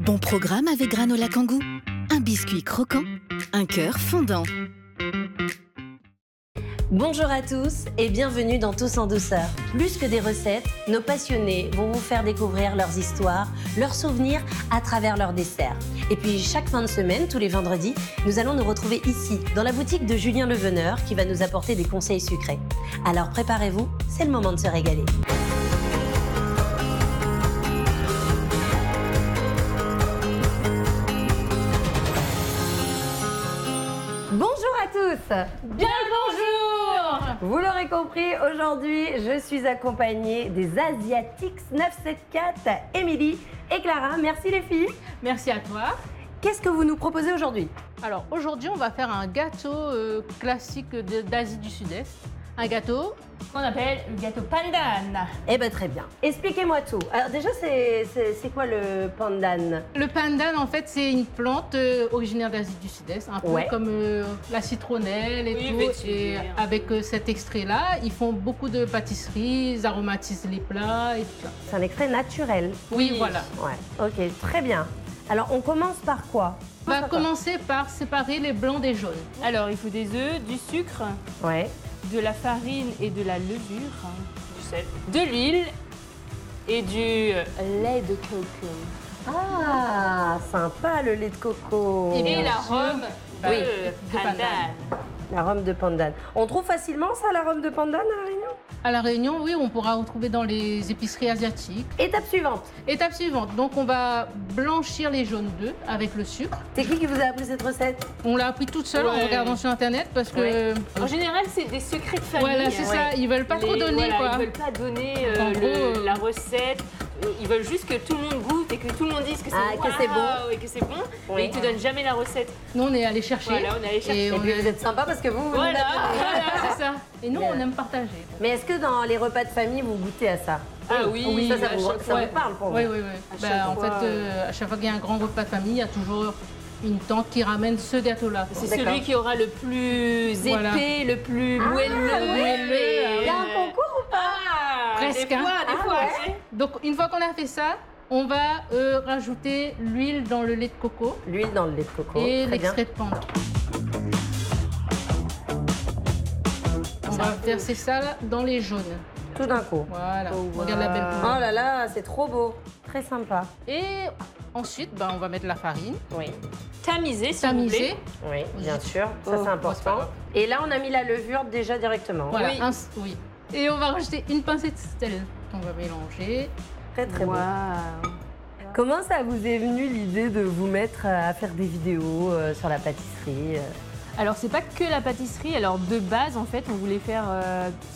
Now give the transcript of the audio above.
Bon programme avec Granola Kangoo. Un biscuit croquant, un cœur fondant. Bonjour à tous et bienvenue dans Tous en douceur. Plus que des recettes, nos passionnés vont vous faire découvrir leurs histoires, leurs souvenirs à travers leurs desserts. Et puis chaque fin de semaine, tous les vendredis, nous allons nous retrouver ici, dans la boutique de Julien Leveneur, qui va nous apporter des conseils sucrés. Alors préparez-vous, c'est le moment de se régaler. Bonjour à tous. Bien le bonjour. Vous l'aurez compris, aujourd'hui, je suis accompagnée des Asiatiques 974, Émilie et Clara. Merci les filles. Merci à toi. Qu'est-ce que vous nous proposez aujourd'hui? Alors aujourd'hui, on va faire un gâteau classique d'Asie du Sud-Est. Un gâteau qu'on appelle le gâteau pandan. Eh bien, très bien. Expliquez-moi tout. Alors déjà, c'est quoi le pandan? Le pandan, en fait, c'est une plante originaire d'Asie du Sud-Est, un peu comme la citronnelle et tout. Et avec cet extrait-là, ils font beaucoup de pâtisseries, ils aromatisent les plats et tout ça. C'est un extrait naturel. Oui, voilà. Ouais. Ok, très bien. Alors, on commence par quoi? On va commencer par séparer les blancs des jaunes. Alors, il faut des œufs, du sucre, de la farine et de la levure, du sel, de l'huile et du lait de coco. Ah, sympa le lait de coco. Et l'arôme de pandan. L'arôme de pandan. On trouve facilement ça, l'arôme de pandan à La Réunion? À La Réunion, oui, on pourra retrouver dans les épiceries asiatiques. Étape suivante. Étape suivante. Donc, on va blanchir les jaunes d'œufs avec le sucre. C'est qui vous a appris cette recette? On l'a appris toute seule en regardant sur Internet parce que... En général, c'est des secrets de famille. Voilà, c'est ça. Ils veulent pas trop donner, quoi. Ils veulent pas donner En gros, la recette. Ils veulent juste que tout le monde goûte et que tout le monde dise que c'est bon. Et que c'est bon. Mais ils te donnent jamais la recette. Nous, on est allés chercher. Voilà, on est allés chercher. Et puis vous êtes sympa parce que vous Voilà, c'est ça. Et nous, on aime partager. Mais est-ce que dans les repas de famille, vous goûtez à ça? Ah oui, ça vous parle pour vous? Oui. En fait, à chaque fois qu'il y a un grand repas de famille, il y a toujours une tante qui ramène ce gâteau-là. C'est celui qui aura le plus épais, le plus moelleux. Il y a un concours ou pas? Presque. Des fois. Donc, une fois qu'on a fait ça, on va rajouter l'huile dans le lait de coco. L'huile dans le lait de coco. Et Très l'extrait de pandan. On va verser ça dans les jaunes. Tout d'un coup. Voilà. Regarde la belle couleur. Oh là là, c'est trop beau. Très sympa. Et ensuite, on va mettre la farine. Oui. Tamiser, s'il vous plaît. Oui, bien sûr. Ça, c'est important. Et là, on a mis la levure déjà directement. Voilà. Oui. Et on va rajouter une pincée de sel. On va mélanger. Très, très bon. Comment ça vous est venu l'idée de vous mettre à faire des vidéos sur la pâtisserie? Alors, c'est pas que la pâtisserie. Alors, de base, en fait, on voulait faire